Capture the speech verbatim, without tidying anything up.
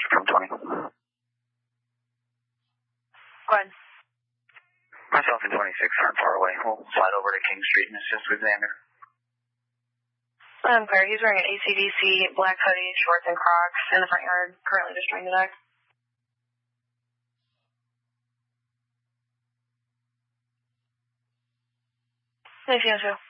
from twenty. Go ahead. Myself and twenty-six aren't far away. We'll slide over to King Street and assist with Xander. I'm clear. He's wearing an A C D C, black hoodie, shorts, and Crocs in the front yard, currently just trying to duck. Nice, you